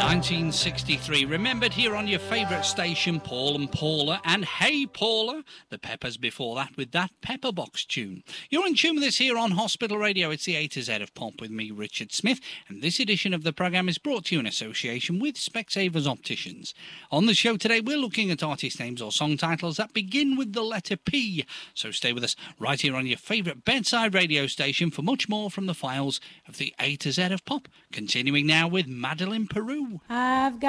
1963, remembered here on your favourite station, Paul and Paula, and Hey Paula, the Peppers before that with that Pepperbox tune. You're in tune with us here on Hospital Radio. It's the A to Z of Pop with me, Richard Smith, and this edition of the programme is brought to you in association with Specsavers Opticians. On the show today, we're looking at artist names or song titles that begin with the letter P, so stay with us right here on your favourite bedside radio station for much more from the files of the A to Z of Pop, continuing now with Madeline Peru. I've got